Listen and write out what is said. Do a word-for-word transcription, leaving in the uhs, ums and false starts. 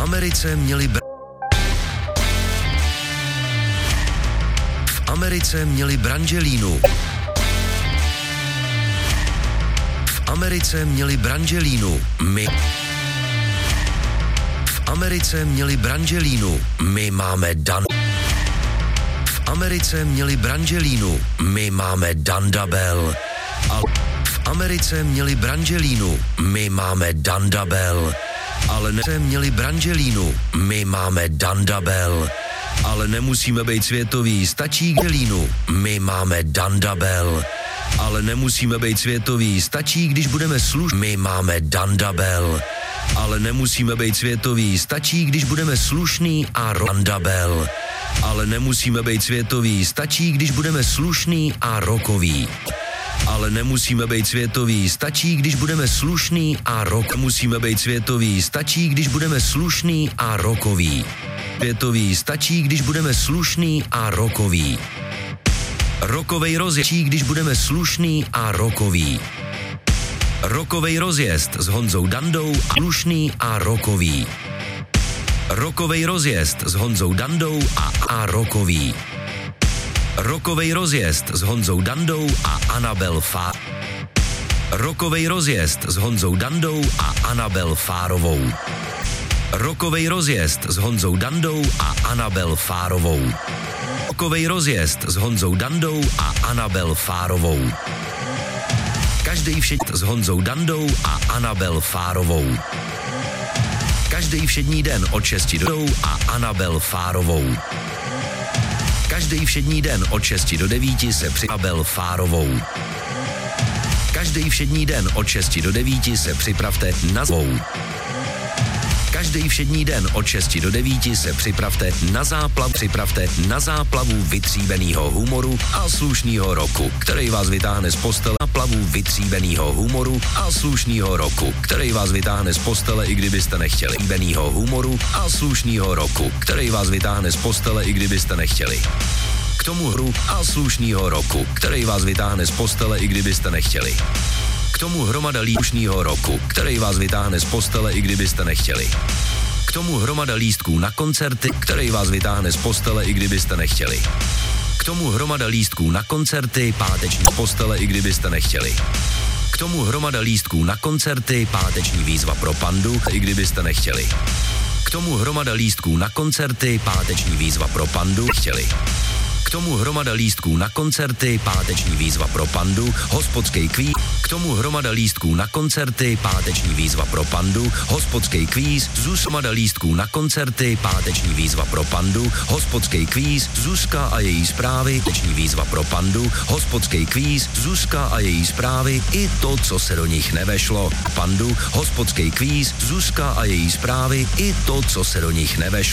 Americe měli br- V Americe měli branželínu. V Americe měli branželínu. My. V Americe měli branželínu. My máme Dan. V Americe měli branželínu. My máme Dandabel. A v Americe měli branželínu. My máme Dandabel. Ale ne měli branželínu. My máme Dandabel. Ale nemusíme být světoví, stačí gelínu. My máme Dandabel. Ale nemusíme být světoví, stačí, když budeme sluš. My máme Dandabel. Ale nemusíme být světoví, stačí, když budeme slušný a ro- Dandabel. Ale nemusíme být světoví, stačí, když budeme slušný a rokový. Ale nemusíme být světoví, stačí, když budeme slušný a rok. Musíme být světoví, stačí, když budeme slušný a rokový. Světový stačí, když budeme slušný a rokový. Rokovej rozjezd, když budeme slušný a rokový. Rokovej rozjezd s Honzou Dandou a slušný a rokový. Rokovej rozjezd s Honzou Dandou a a rokový. Rokovej rozjezd s Honzou Dandou a Anabel Fá. Rokovej rozjezd s Honzou Dandou a Anabel Fárovou. Rokovej rozjezd s Honzou Dandou a Anabel Fárovou. Rokovej rozjezd s Honzou Dandou a Anabel Fárovou. Každej všet s Honzou Dandou a Anabel Fárovou. Každej všední den od šesti do a Anabel Fárovou. Každej všední den od šesti do devíti se při Anabel Fárovou. Každej všední den od šesti do devíti se připravte na zvou. Každej všední den od šesti do devíti se připravte na záplavu, připravte na záplavu vytříbenýho humoru a slušnýho roku, který vás vytáhne z postele. Záplavu vytříbenýho humoru a slušnýho roku, který vás vytáhne z postele, i kdybyste nechtěli. Vytříbenýho humoru a slušnýho roku, který vás vytáhne z postele, i kdybyste nechtěli. K tomu hru a slušnýho roku, který vás vytáhne z postele, i kdybyste nechtěli. K tomu hromada lístků roku, který vás vytáhne z postele, i kdybyste nechtěli. K tomu hromada lístků na koncerty, který vás vytáhne z postele, i kdybyste nechtěli. K tomu hromada lístků na koncerty, páteční z postele, i kdybyste nechtěli. K tomu hromada lístků na koncerty, páteční výzva pro Pandu, i kdybyste nechtěli. K tomu hromada lístků na koncerty, páteční výzva pro Pandu, chtěli. K tomu hromada lístků na koncerty, páteční výzva pro Pandu, hospodský kvíz. K tomu hromada lístků na koncerty, páteční výzva pro Pandu, hospodský kvíz. Zuz hromada lístků na koncerty, páteční výzva pro Pandu, hospodský kvíz. Zuzka a její zprávy, páteční výzva pro Pandu, hospodský kvíz. Zuzka a její zprávy, i to, co se do nich nevešlo. Pandu, hospodský kvíz. Zuzka a její zprávy, i to, co se do nich nevešlo.